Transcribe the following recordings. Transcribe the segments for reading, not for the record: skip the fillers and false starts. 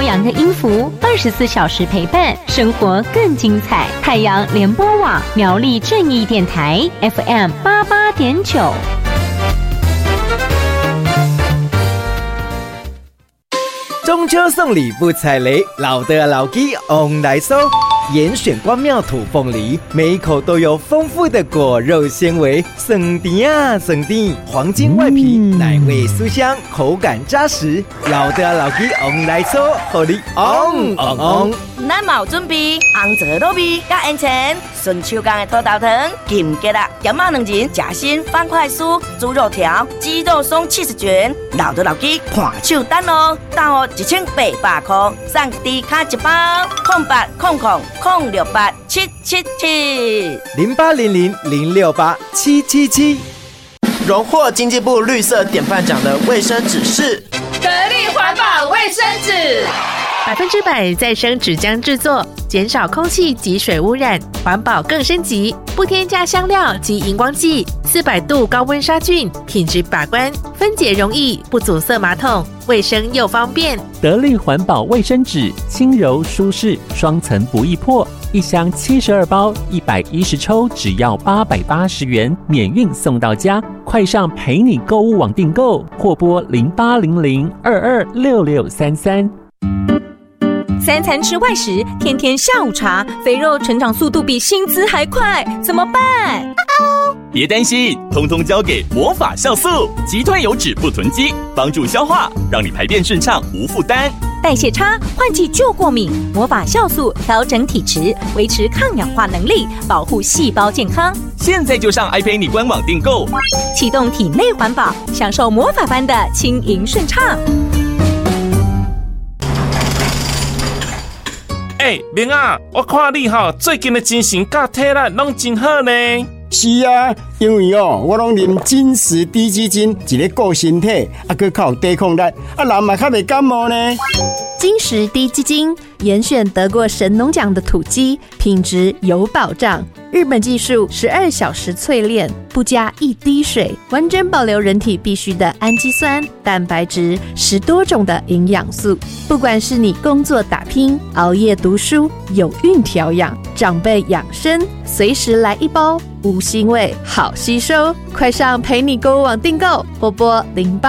阳的音符，24小时陪伴，生活更精彩。太阳联播网苗栗正义电台 FM88.9。 中秋送礼不踩雷，老的老鸡 on 来收。严选关庙土凤梨，每一口都有丰富的果肉纤维，省甜啊省甜，黄金外皮，奶味酥香，口感扎实。老的老鸡 on 来收，互你 on。 咱嘛有准备红枣糯米加烟肠，顺手工的土豆糖、金桔啊，咸鸭两仁，夹心方块酥、猪肉条、鸡肉松70卷，老的老鸡看手单哦，大号1800块，送低卡一包，0800-06777，0800-068-777。 荣获经济部绿色典范奖的卫生纸是得力环保卫生纸 ，100%再生纸浆制作，减少空气及水污染，环保更升级，不添加香料及荧光剂，400度高温杀菌，品质把关，分解容易，不阻塞马桶，卫生又方便。 得力环保卫生纸，轻柔舒适，双层不易破，一箱72包，110抽，只要880元，免运送到家。快上陪你购物网订购，或拨0800226633。 3餐吃外食，天天下午茶，肥肉成长速度比薪资还快，怎么办？ 别担心，通通交给魔法酵素，击退油脂不囤积，帮助消化，让你排便顺畅无负担。 代谢差，换季就过敏，魔法酵素调整体质，维持抗氧化能力，保护细胞健康。 现在就上iPay你官网订购， 启动体内环保，享受魔法般的轻盈顺畅。 明啊，我看你最近的精神甲体力拢真好呢。 是啊，因为我拢啉金石低基金，一个顾身体，还靠抵抗力，人嘛较袂感冒呢。 金石低基金严选得过神农奖的土鸡，品质有保障。日本技术12小时淬炼，不加一滴水，完整保留人体必需的氨基酸、蛋白质，10多种的营养素。不管是你工作打拼、熬夜读书、有孕调养、长辈养生，随时来一包，无腥味，好吸收。快上陪你购物网订购，或拨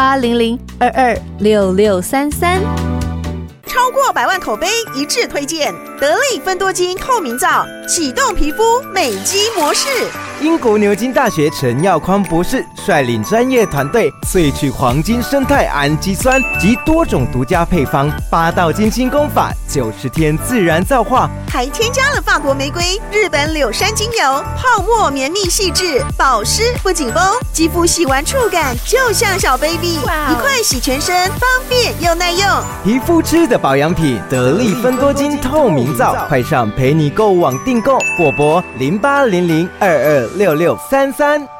0800226633。 超过100万口碑一致推荐，得力芬多精透明皂，启动皮肤美肌模式。 英国牛津大学陈耀匡博士率领专业团队萃取黄金生态氨基酸及多种独家配方，8道精清功法，90天自然皂化， 还添加了法国玫瑰、日本柳杉精油，泡沫绵密细致，保湿不紧绷，肌肤洗完触感就像小 baby， 一块洗全身，方便又耐用。 皮肤吃的保养品，得力芬多精透明皂，快上陪你购物网订购，或拨0800226633。